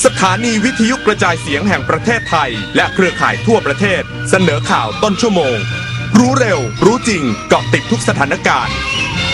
สถานีวิทยุกระจายเสียงแห่งประเทศไทยและเครือข่ายทั่วประเทศเสนอข่าวต้นชั่วโมงรู้เร็วรู้จริงเกาะติดทุกสถานการณ์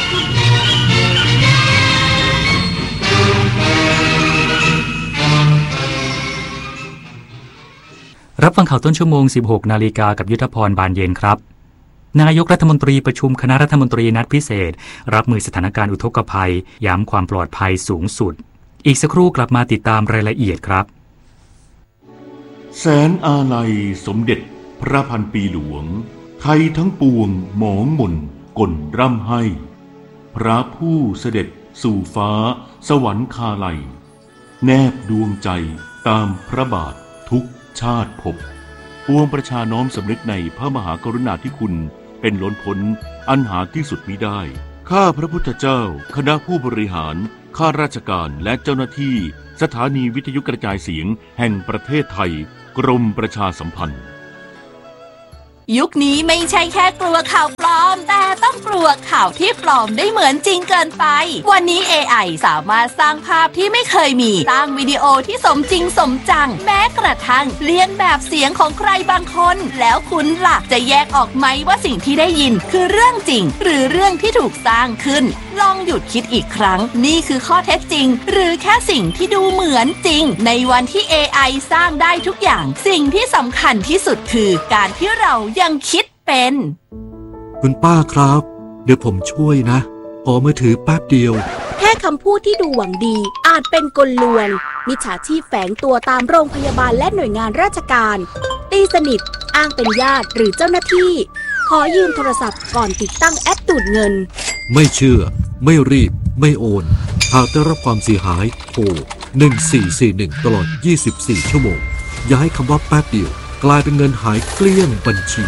รับฟังข่าวต้นชั่วโมง 16 นาฬิกากับยุทธพรบานเย็นครับนายกรัฐมนตรีประชุมคณะรัฐมนตรีนัดพิเศษรับมือสถานการณ์อุทกภัยย้ำความปลอดภัยสูงสุดอีกสักครู่กลับมาติดตามรายละเอียดครับแสนอาลัยสมเด็จพระพันปีหลวงไทยทั้งปวงหมองหม่นก่นร่ำให้พระผู้เสด็จสู่ฟ้าสวรรคาลัยแนบดวงใจตามพระบาททุกชาติภพปวงประชาน้อมสำนึกในพระมหากรุณาธิคุณเป็นล้นพ้นอันหาที่สุดมิได้ข้าพระพุทธเจ้าคณะผู้บริหารข้าราชการและเจ้าหน้าที่สถานีวิทยุกระจายเสียงแห่งประเทศไทยกรมประชาสัมพันธ์ยุคนี้ไม่ใช่แค่กลัวข่าวปลอมแต่ต้องกลัวข่าวที่ปลอมได้เหมือนจริงเกินไปวันนี้ AI สามารถสร้างภาพที่ไม่เคยมีสร้างวิดีโอที่สมจริงสมจังแม้กระทั่งเลียนแบบเสียงของใครบางคนแล้วคุณล่ะจะแยกออกไหมว่าสิ่งที่ได้ยินคือเรื่องจริงหรือเรื่องที่ถูกสร้างขึ้นลองหยุดคิดอีกครั้งนี่คือข้อเท็จจริงหรือแค่สิ่งที่ดูเหมือนจริงในวันที่ AI สร้างได้ทุกอย่างสิ่งที่สำคัญที่สุดคือการที่เรายังคิดเป็นคุณป้าครับเดี๋ยวผมช่วยนะขอมือถือแป๊บเดียวแค่คำพูดที่ดูหวังดีอาจเป็นกลลวงมิจฉาชีพแฝงตัวตามโรงพยาบาลและหน่วยงานราชการตีสนิทอ้างเป็นญาติหรือเจ้าหน้าที่ขอยืมโทรศัพท์ก่อนติดตั้งแอปดูดเงินไม่เชื่อไม่รีบไม่โอนหากได้รับความเสียหายโทร1441ตลอด24ชั่วโมงอย่าให้คำว่าแป๊บเดียวกลายเป็นเงินหายเกลี้ยงบัญชี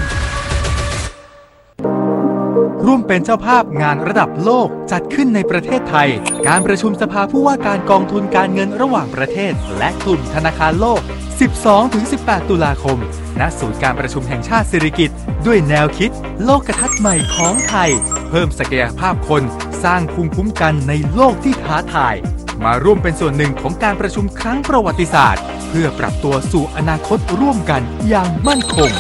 ร่วมเป็นเจ้าภาพงานระดับโลกจัดขึ้นในประเทศไทยการประชุมสภาผู้ว่าการกองทุนการเงินระหว่างประเทศและกลุ่มธนาคารโลก 12-18 ตุลาคมณศูนย์การประชุมแห่งชาติสิริกิติ์ด้วยแนวคิดโลกทัศน์ใหม่ของไทยเพิ่มศักยภาพคนสร้างภูมิคุ้มกันในโลกที่ท้าทายมาร่วมเป็นส่วนหนึ่งของการประชุมครั้งประวัติศาสตร์เพื่อปรับตัวสู่อนาคตร่วมกันอย่างมั่นคง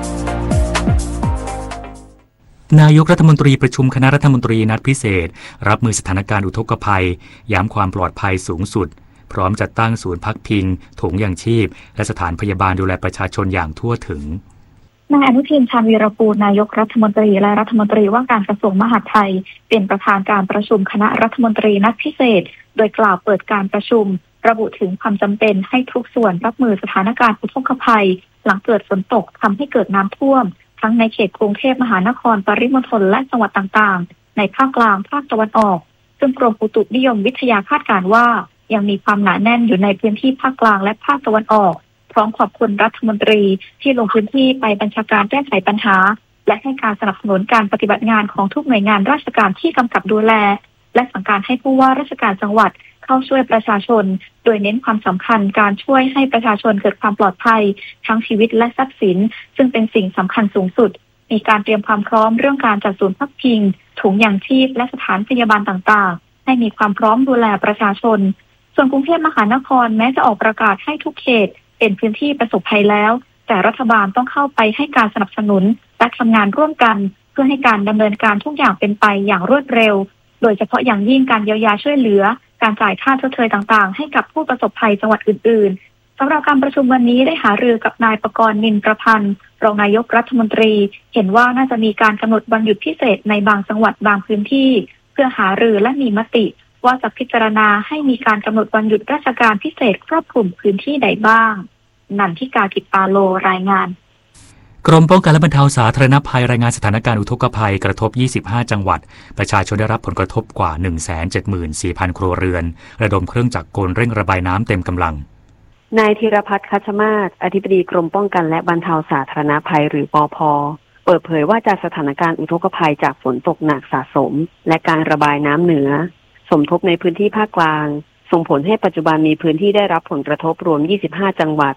นายกรัฐมนตรีประชุมคณะรัฐมนตรีนัดพิเศษรับมือสถานการณ์อุทกภัยย้ำความปลอดภัยสูงสุดพร้อมจัดตั้งศูนย์พักพิงถุงยางชีพและสถานพยาบาลดูแลประชาชนอย่างทั่วถึงนายอนุทินชาญวีรกูลนายกรัฐมนตรีและรัฐมนตรีว่าการกระทรวงมหาดไทยเป็นประธานการประชุมคณะรัฐมนตรีนัดพิเศษโดยกล่าวเปิดการประชุมระบุถึงความจำเป็นให้ทุกส่วนรับมือสถานการณ์อุทกภัยหลังเกิดฝนตกทำให้เกิดน้ำท่วมทั้งในเขตกรุงเทพมหานครปริมณฑลและจังหวัดต่างๆในภาคกลางภาคตะวันออกซึ่งกรมอุตุนิยมวิทยาคาดการณ์ว่ายังมีความหนาแน่นอยู่ในพื้นที่ภาคกลางและภาคตะวันออกพร้อมขอบคุณรัฐมนตรีที่ลงพื้นที่ไปบัญชาการแก้ไขปัญหาและให้การสนับสนุนการปฏิบัติงานของทุกหน่วยงานราชการที่กำกับดูแลและสั่งการให้ผู้ว่าราชการจังหวัดเข้าช่วยประชาชนโดยเน้นความสำคัญการช่วยให้ประชาชนเกิดความปลอดภัยทั้งชีวิตและทรัพย์สินซึ่งเป็นสิ่งสำคัญสูงสุดมีการเตรียมความพร้อมเรื่องการจัดศูนย์พักพิงถุงยางชีพและสถานพยาบาลต่างๆให้มีความพร้อมดูแลประชาชนส่วนกรุงเทพมหานครแม้จะออกประกาศให้ทุกเขตเป็นพื้นที่ประสบภัยแล้วแต่รัฐบาลต้องเข้าไปให้การสนับสนุนและทำงานร่วมกันเพื่อให้การดำเนินการทุกอย่างเป็นไปอย่างรวดเร็วโดยเฉพาะอย่างยิ่งการเยียวยาช่วยเหลือการจ่ายค่าชดเชยต่างๆให้กับผู้ประสบภัยจังหวัดอื่นๆสำหรับการประชุมวันนี้ได้หารือกับนายประกรณ์ นินประพันธ์รองนายกรัฐมนตรีเห็นว่าน่าจะมีการกำหนดวันหยุดพิเศษในบางจังหวัดบางพื้นที่เพื่อหารือและมีมติว่าจะพิจารณาให้มีการกำหนดวันหยุดราชการพิเศษครอบคลุมพื้นที่ใดบ้างนันทิกา กิจปาโลรายงานกรมป้องกันและบรรเทาสาธารณภัยรายงานสถานการณ์อุทกภัยกระทบ25จังหวัดประชาชนได้รับผลกระทบกว่า 174,000 ครัวเรือนระดมเครื่องจักรกลเร่งระบายน้ำเต็มกำลังนายธีรพัฒน์ คัชมาศอธิบดีกรมป้องกันและบรรเทาสาธารณภัยหรือปภ.เปิดเผยว่าจากสถานการณ์อุทกภัยจากฝนตกหนักสะสมและการระบายน้ำเหนือสมทบในพื้นที่ภาคกลางส่งผลให้ปัจจุบันมีพื้นที่ได้รับผลกระทบรวม25จังหวัด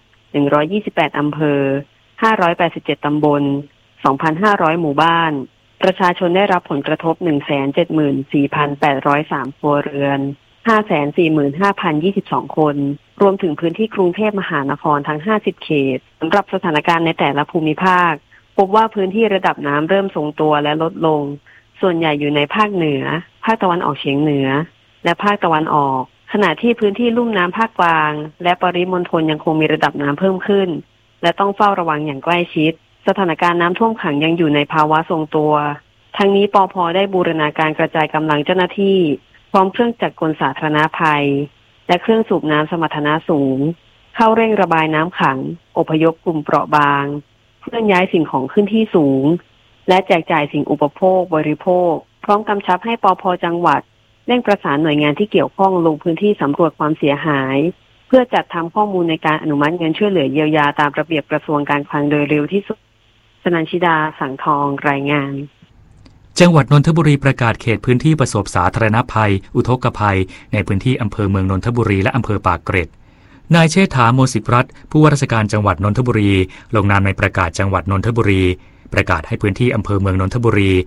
128อำเภอ587ตำบล 2,500 หมู่บ้านประชาชนได้รับผลกระทบ 174,803 ครัวเรือน 545,022 คนรวมถึงพื้นที่กรุงเทพมหานครทั้ง50เขตสำหรับสถานการณ์ในแต่ละภูมิภาคพบว่าพื้นที่ระดับน้ำเริ่มทรงตัวและลดลงส่วนใหญ่อยู่ในภาคเหนือภาคตะวันออกเฉียงเหนือและภาคตะวันออกขณะที่พื้นที่ลุ่มน้ำภาคกลางและปริมณฑลยังคงมีระดับน้ำเพิ่มขึ้นและต้องเฝ้าระวังอย่างใกล้ชิดสถานการณ์น้ำท่วมขังยังอยู่ในภาวะทรงตัวทั้งนี้ปภ.ได้บูรณาการกระจายกำลังเจ้าหน้าที่พร้อมเครื่องจักรกลสาธารณภัยและเครื่องสูบน้ำสมรรถนะสูงเข้าเร่งระบายน้ำขังอพยพกลุ่มเปราะบางเคลื่อนย้ายสิ่งของขึ้นที่สูงและแจกจ่ายสิ่งอุปโภคบริโภคพร้อมกำชับให้ปภ.จังหวัดเร่งประสานหน่วยงานที่เกี่ยวข้องลงพื้นที่สำรวจความเสียหายเพื่อจัดทำข้อมูลในการอนุมัติเงินช่วยเหลือเยียวยาตามระเบียบกระทรวงการคลังโดยเร็วที่สุดชนันชิดาสังทองรายงานจังหวัดนนทบุรีประกาศเขตพื้นที่ประสบสาธารณภัยอุทกภัยในพื้นที่อำเภอเมืองนนทบุรีและอำเภอปากเกร็ดนายเชษฐา โมสิกรัตน์ผู้ว่าราชการจังหวัดนนทบุรีลงนามในประกาศจังหวัดนนทบุรีประกาศให้พื้นที่อำเภอเมืองนนทบุรี